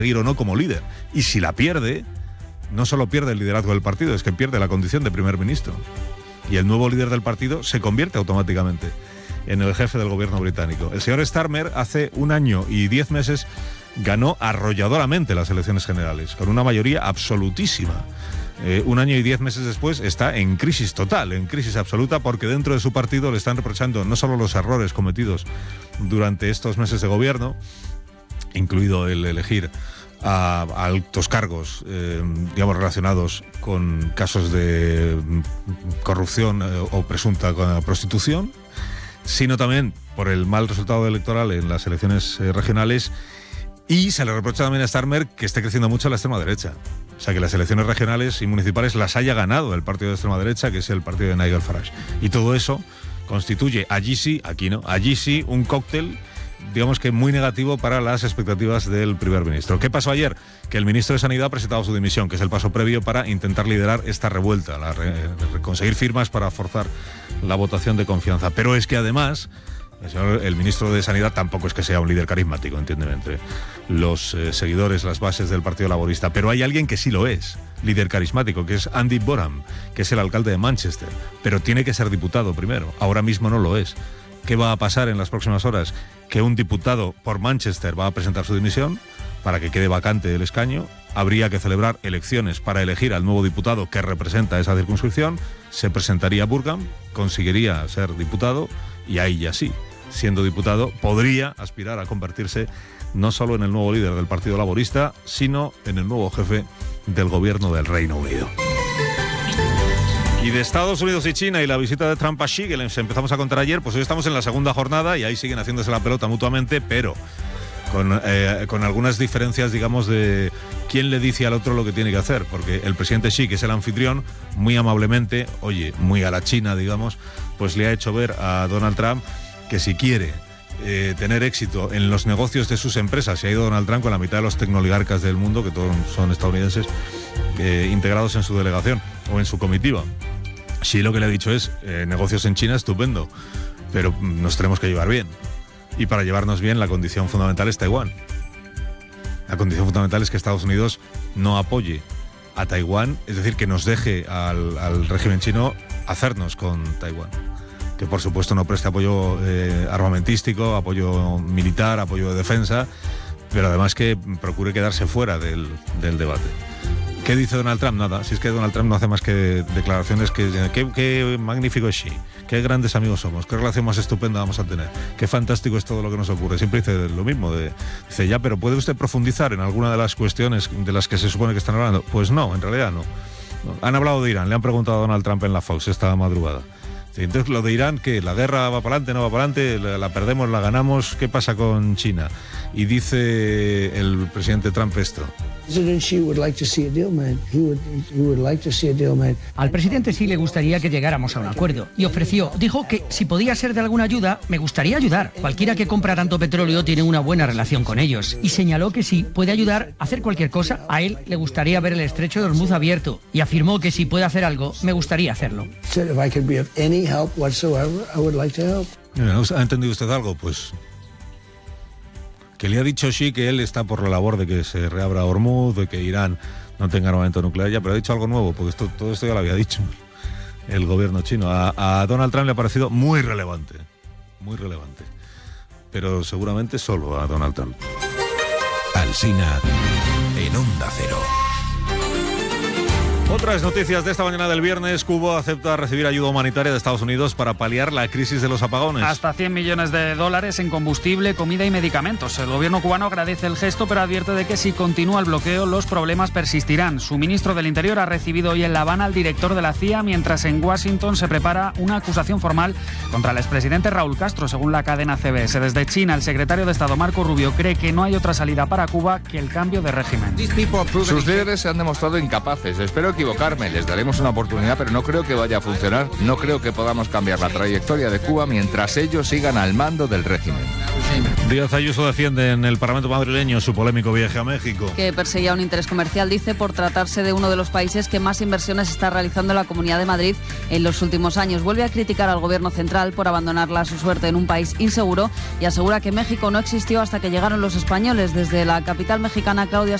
seguir o no como líder. Y si la pierde, no solo pierde el liderazgo del partido, es que pierde la condición de primer ministro. Y el nuevo líder del partido se convierte automáticamente en el jefe del gobierno británico. El señor Starmer hace 1 año y 10 meses ganó arrolladoramente las elecciones generales, con una mayoría absolutísima. 1 año y 10 meses después está en crisis total, en crisis absoluta, porque dentro de su partido le están reprochando no solo los errores cometidos durante estos meses de gobierno, incluido el elegir a altos cargos, digamos, relacionados con casos de corrupción o presunta prostitución, sino también por el mal resultado electoral en las elecciones regionales, y se le reprocha también a Starmer que esté creciendo mucho la extrema derecha. O sea, que las elecciones regionales y municipales las haya ganado el partido de extrema derecha, que es el partido de Nigel Farage. Y todo eso constituye, allí sí, aquí no, allí sí, un cóctel, digamos que muy negativo para las expectativas del primer ministro. ¿Qué pasó ayer? Que el ministro de Sanidad ha presentado su dimisión, que es el paso previo para intentar liderar esta revuelta, conseguir firmas para forzar la votación de confianza. Pero es que además el ministro de Sanidad tampoco es que sea un líder carismático, entiéndeme, entre los seguidores, las bases del Partido Laborista. Pero hay alguien que sí lo es, líder carismático, que es Andy Bonham, que es el alcalde de Manchester. Pero tiene que ser diputado primero. Ahora mismo no lo es. ¿Qué va a pasar en las próximas horas? Que un diputado por Manchester va a presentar su dimisión para que quede vacante el escaño. Habría que celebrar elecciones para elegir al nuevo diputado que representa esa circunscripción. Se presentaría Burgham, conseguiría ser diputado y ahí ya sí, siendo diputado, podría aspirar a convertirse no solo en el nuevo líder del Partido Laborista, sino en el nuevo jefe del gobierno del Reino Unido. Y de Estados Unidos y China y la visita de Trump a Xi, que les empezamos a contar ayer, pues hoy estamos en la segunda jornada y ahí siguen haciéndose la pelota mutuamente, pero con algunas diferencias, digamos, de quién le dice al otro lo que tiene que hacer, porque el presidente Xi, que es el anfitrión, muy amablemente, oye, muy a la China, digamos, pues le ha hecho ver a Donald Trump que si quiere tener éxito en los negocios de sus empresas, se ha ido Donald Trump con la mitad de los tecnoligarcas del mundo, que todos son estadounidenses, integrados en su delegación o en su comitiva. Sí, lo que le ha dicho es, negocios en China, estupendo, pero nos tenemos que llevar bien. Y para llevarnos bien, la condición fundamental es Taiwán. La condición fundamental es que Estados Unidos no apoye a Taiwán, es decir, que nos deje al régimen chino hacernos con Taiwán. Que por supuesto no preste apoyo armamentístico, apoyo militar, apoyo de defensa, pero además que procure quedarse fuera del debate. ¿Qué dice Donald Trump? Nada, si es que Donald Trump no hace más que declaraciones qué magnífico es Xi, qué grandes amigos somos, qué relación más estupenda vamos a tener, qué fantástico es todo lo que nos ocurre. Siempre dice lo mismo, dice ya, pero ¿puede usted profundizar en alguna de las cuestiones de las que se supone que están hablando? Pues no, en realidad no. Han hablado de Irán, le han preguntado a Donald Trump en la Fox esta madrugada. Entonces, lo de Irán, ¿qué? ¿La guerra va para adelante, no va para adelante? ¿La perdemos, la ganamos? ¿Qué pasa con China? Y dice el presidente Trump esto. Al presidente Xi le gustaría que llegáramos a un acuerdo y dijo que si podía ser de alguna ayuda, me gustaría ayudar. Cualquiera que compra tanto petróleo tiene una buena relación con ellos. Y señaló que si puede ayudar a hacer cualquier cosa, a él le gustaría ver el estrecho de Hormuz abierto. Y afirmó que si puede hacer algo, me gustaría hacerlo. ¿Ha entendido usted algo? Pues que le ha dicho Xi que él está por la labor de que se reabra Hormuz, de que Irán no tenga armamento nuclear ya, pero ha dicho algo nuevo, porque todo esto ya lo había dicho el gobierno chino. A Donald Trump le ha parecido muy relevante, pero seguramente solo a Donald Trump. Alsina en Onda Cero. Otras noticias de esta mañana del viernes. Cuba acepta recibir ayuda humanitaria de Estados Unidos para paliar la crisis de los apagones. Hasta $100 millones en combustible, comida y medicamentos. El gobierno cubano agradece el gesto, pero advierte de que si continúa el bloqueo, los problemas persistirán. Su ministro del Interior ha recibido hoy en La Habana al director de la CIA, mientras en Washington se prepara una acusación formal contra el expresidente Raúl Castro, según la cadena CBS. Desde China, el secretario de Estado Marco Rubio cree que no hay otra salida para Cuba que el cambio de régimen. Sus líderes se han demostrado incapaces. Espero equivocarme, les daremos una oportunidad, pero no creo que vaya a funcionar. No creo que podamos cambiar la trayectoria de Cuba mientras ellos sigan al mando del régimen. Díaz Ayuso defiende en el Parlamento madrileño su polémico viaje a México. Que perseguía un interés comercial, dice, por tratarse de uno de los países que más inversiones está realizando la Comunidad de Madrid en los últimos años. Vuelve a criticar al gobierno central por abandonarla a su suerte en un país inseguro y asegura que México no existió hasta que llegaron los españoles. Desde la capital mexicana, Claudia